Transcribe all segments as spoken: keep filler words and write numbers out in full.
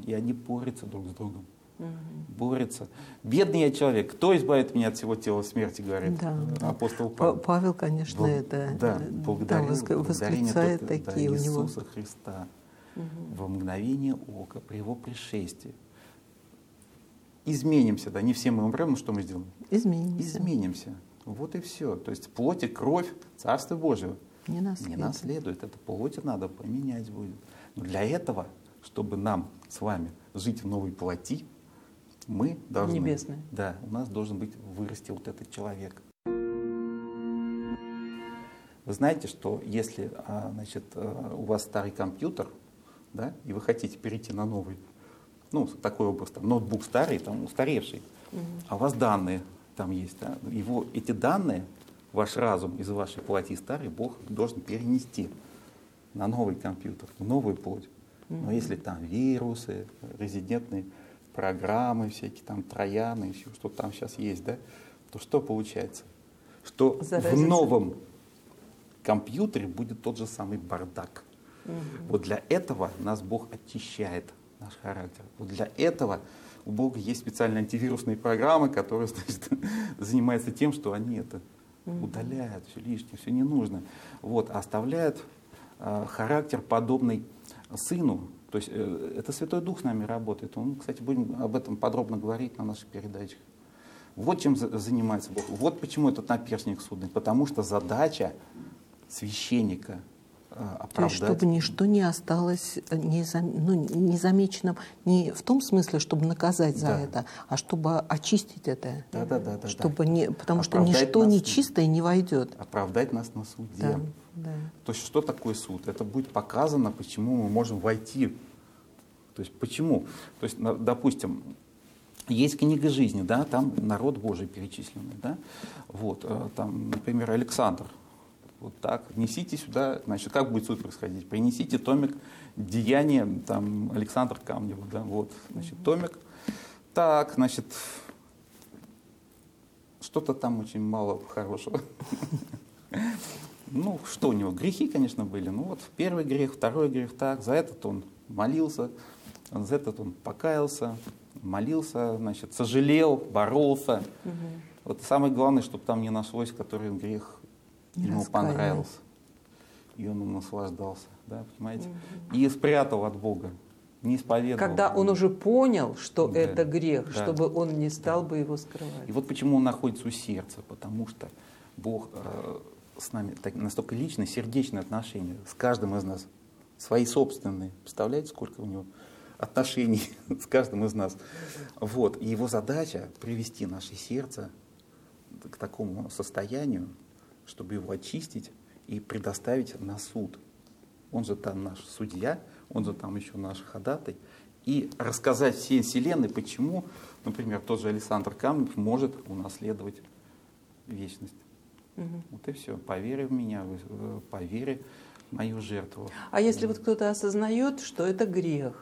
и они борются друг с другом. Угу. Борются. Бедный я человек, кто избавит меня от всего тела смерти, говорит да, апостол Павел. Павел, конечно, Бог, это да, благодарю, да, восклицает только, такие да, у него. Иисуса Христа угу. во мгновение ока, при его пришествии. Изменимся, да, не все мы умрем, но что мы сделаем? Изменимся. Изменимся. Вот и все. То есть плоть и кровь Царства Божьего не наследует. Не наследует. Это плоть надо поменять будет. Но для этого, чтобы нам с вами жить в новой плоти, мы должны... Небесные. Да, у нас должен быть вырасти вот этот человек. Вы знаете, что если значит, у вас старый компьютер, да, и вы хотите перейти на новый, ну, такой образ, там, ноутбук старый, там, устаревший, угу. а у вас данные там есть, да, его, эти данные, ваш разум из вашей плоти старый, Бог должен перенести на новый компьютер, в новую плоть. Угу. Но если там вирусы, резидентные программы, всякие там трояны, еще что там сейчас есть, да, то что получается? Что Заразиться. В новом компьютере будет тот же самый бардак. Угу. Вот для этого нас Бог очищает, наш характер. Вот для этого у Бога есть специальные антивирусные программы, которые, значит, занимаются тем, что они это угу. удаляют, все лишнее, все ненужное. Вот, а оставляют э, характер подобный Сыну. То есть э, это Святой Дух с нами работает. Он, кстати, будем об этом подробно говорить на наших передачах. Вот чем за, занимается Бог. Вот почему этот наперстник судный. Потому что задача священника э, оправдать. То есть, чтобы ничто не осталось незам, ну, незамеченным, не в том смысле, чтобы наказать за да. это, а чтобы очистить это. Да, да, да, да, чтобы да. не, потому оправдать что ничто нас, нечистое не войдет. Оправдать нас на суде. Да, да. То есть что такое суд? Это будет показано, почему мы можем войти. То есть почему? То есть, допустим, есть книга жизни, да, там народ Божий перечисленный, да, вот, там, например, Александр, вот так, несите сюда, значит, как будет суд происходить? Принесите томик «Деяния», там, Александр Камнев, да, вот, значит, томик, так, значит, что-то там очень мало хорошего. Ну, что у него? Грехи, конечно, были, ну вот, первый грех, второй грех, так, за этот он молился, за этот он покаялся, молился, значит, сожалел, боролся. Угу. Вот самое главное, чтобы там не нашлось, который грех не ему раскаянный. Понравился. И он им наслаждался, да, понимаете? Угу. И спрятал от Бога, не исповедовал. Когда он уже понял, что да. это грех, да. чтобы он не стал да. бы его скрывать. И вот почему он находится у сердца, потому что Бог э, с нами так, настолько личные, сердечные отношения, с каждым из нас, свои собственные. Представляете, сколько у него отношений с каждым из нас. Вот. И его задача привести наше сердце к такому состоянию, чтобы его очистить и предоставить на суд. Он же там наш судья, он же там еще наш ходатай. И рассказать всей вселенной, почему, например, тот же Александр Камнев может унаследовать вечность. Угу. Вот и все. По вере в меня, по вере в мою жертву. А если вот кто-то осознает, что это грех,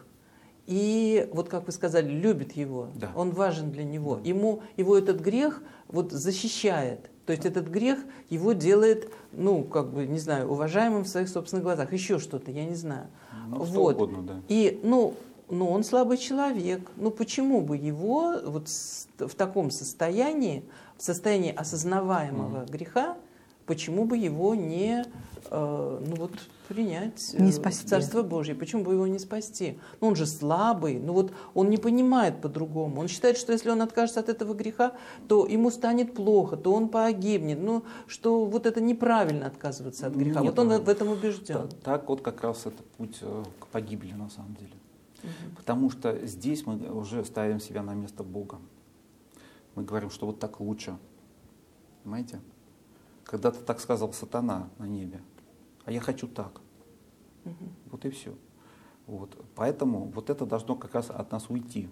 и вот как вы сказали, любит его, да. он важен для него, да. ему его этот грех вот защищает. То есть этот грех его делает, ну, как бы, не знаю, уважаемым в своих собственных глазах. Еще что-то, я не знаю. Ну, что вот. угодно, да. И, ну, ну, он слабый человек. Ну, почему бы его вот в таком состоянии, в состоянии осознаваемого mm. греха, почему бы его не, э, ну, вот, принять не в Царство Божье? Почему бы его не спасти? Ну, он же слабый, ну вот он не понимает по-другому. Он считает, что если он откажется от этого греха, то ему станет плохо, то он погибнет. Ну, что вот это неправильно отказываться от греха. Нет, вот он в этом убежден. Так, так вот как раз это путь к погибели на самом деле. Угу. Потому что здесь мы уже ставим себя на место Бога. Мы говорим, что вот так лучше. Понимаете? Когда-то так сказал сатана на небе. А я хочу так. Угу. Вот и все. Вот. Поэтому вот это должно как раз от нас уйти.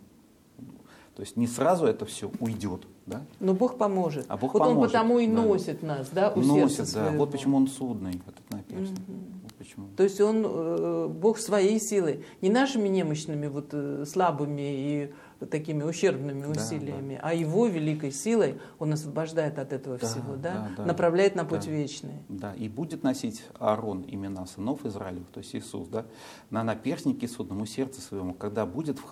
То есть не сразу это все уйдет. Да? Но Бог поможет. А Бог вот поможет. Он потому и да. носит нас, да, у носит, сердца да. своего. Вот почему он судный, этот наперстник. Угу. Вот почему. То есть Он, э, Бог своей силой, не нашими немощными, вот, э, слабыми и такими ущербными усилиями, да, да. а Его великой силой Он освобождает от этого да, всего, да? Да, да, направляет на путь да, вечный. Да, и будет носить Аарон имена сынов Израилевых, то есть Иисус, да, на наперстнике судном у сердца своему, когда будет